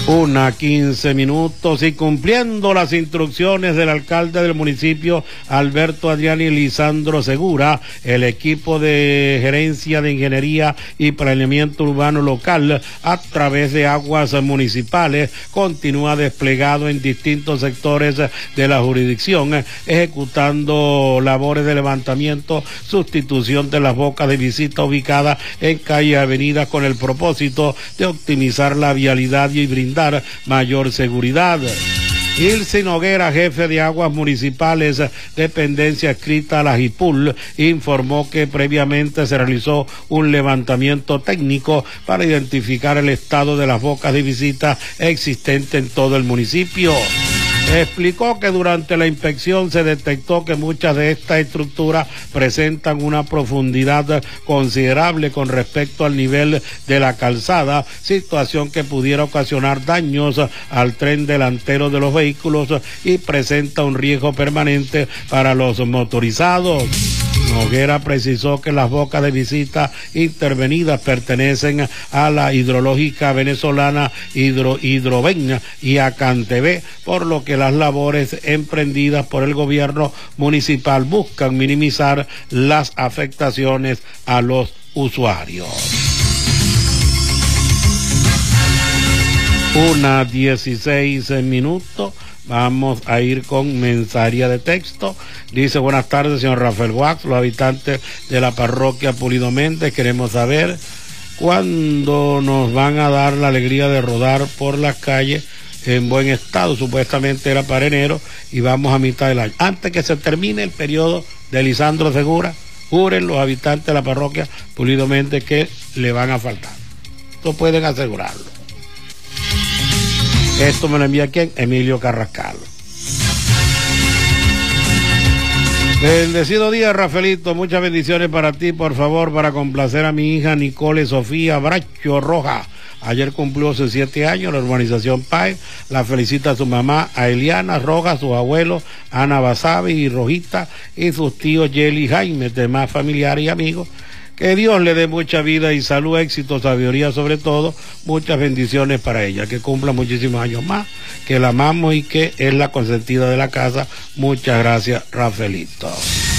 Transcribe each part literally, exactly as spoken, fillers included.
Una quince minutos y cumpliendo las instrucciones del alcalde del municipio Alberto Adrián y Lisandro Segura, el equipo de gerencia de ingeniería y planeamiento urbano local a través de aguas municipales continúa desplegado en distintos sectores de la jurisdicción, ejecutando labores de levantamiento, sustitución de las bocas de visita ubicadas en calle y avenidas con el propósito de optimizar la vialidad y brindar mayor seguridad. Ilse Noguera, jefe de aguas municipales, dependencia adscrita a la JIPUL, informó que previamente se realizó un levantamiento técnico para identificar el estado de las bocas de visita existentes en todo el municipio. Explicó que durante la inspección se detectó que muchas de estas estructuras presentan una profundidad considerable con respecto al nivel de la calzada, situación que pudiera ocasionar daños al tren delantero de los vehículos y presenta un riesgo permanente para los motorizados. Noguera precisó que las bocas de visita intervenidas pertenecen a la hidrológica venezolana Hidro Hidroven y a Cantebé, por lo que las labores emprendidas por el gobierno municipal buscan minimizar las afectaciones a los usuarios. Una dieciséis minutos. Vamos a ir con mensajería de texto. Dice: buenas tardes, señor Rafael Wax, los habitantes de la parroquia Pulido Méndez, queremos saber cuándo nos van a dar la alegría de rodar por las calles en buen estado. Supuestamente era para enero y vamos a mitad del año. Antes que se termine el periodo de Lisandro Segura, juren los habitantes de la parroquia Pulido Méndez que le van a faltar. Esto pueden asegurarlo. Esto me lo envía ¿quién? Emilio Carrascal. Bendecido día, Rafaelito. Muchas bendiciones para ti, por favor, para complacer a mi hija Nicole Sofía Bracho Roja. Ayer cumplió sus siete años, la urbanización Páez. La felicita a su mamá, a Eliana Rojas, sus abuelos, Ana Basabe y Rojita, y sus tíos Yeli y Jaime, demás familiares y amigos. Que Dios le dé mucha vida y salud, éxito, sabiduría sobre todo, muchas bendiciones para ella, que cumpla muchísimos años más, que la amamos y que es la consentida de la casa. Muchas gracias, Rafaelito.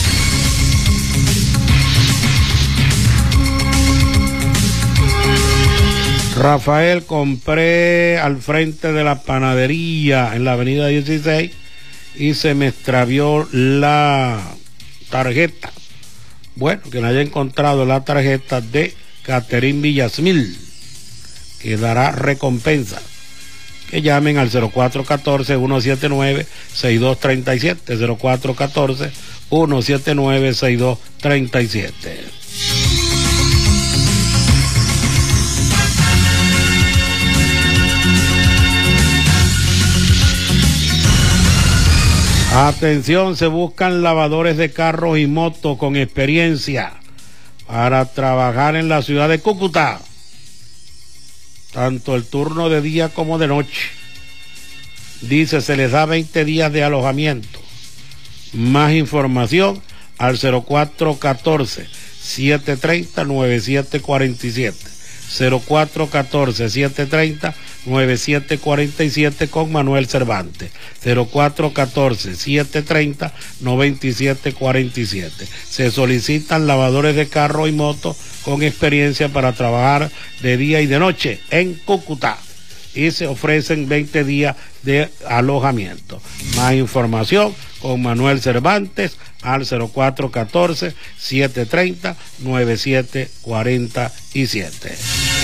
Rafael, compré al frente de la panadería en la avenida dieciséis y se me extravió la tarjeta. Bueno, que no haya encontrado la tarjeta de Caterín Villasmil, que dará recompensa. Que llamen al cero cuatro uno cuatro, uno siete nueve, seis dos tres siete, cero cuatro uno cuatro, uno siete nueve, seis dos tres siete. Atención, se buscan lavadores de carros y motos con experiencia para trabajar en la ciudad de Cúcuta, tanto el turno de día como de noche. Dice, se les da veinte días de alojamiento. Más información al cero cuatro uno cuatro, siete tres cero, nueve siete cuatro siete. cero cuatro uno cuatro, siete tres cero, nueve siete cuatro siete con Manuel Cervantes. cero cuatro uno cuatro, siete tres cero, nueve siete cuatro siete. Se solicitan lavadores de carro y moto con experiencia para trabajar de día y de noche en Cúcuta, y se ofrecen veinte días de alojamiento. Más información con Manuel Cervantes al cero cuatro uno cuatro, siete tres cero, nueve siete cuatro siete.